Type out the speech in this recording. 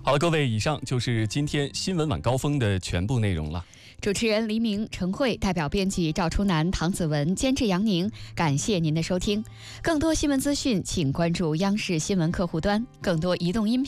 好了，各位，以上就是今天新闻晚高峰的全部内容了。 主持人黎明、陈慧，代表编辑赵初南、唐子文，监制杨宁。感谢您的收听。更多新闻资讯，请关注央视新闻客户端。更多移动音频